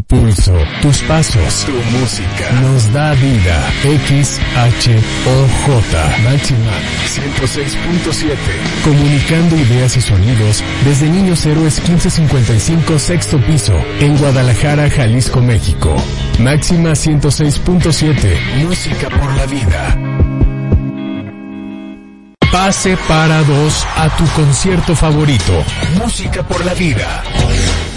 pulso, tus pasos, tu música, nos da vida. XHOJ, Máxima 106.7. Comunicando ideas y sonidos desde Niños Héroes 1555, sexto piso, en Guadalajara, Jalisco, México. Máxima 106.7, música por la vida. Pase para dos a tu concierto favorito. Música por la vida.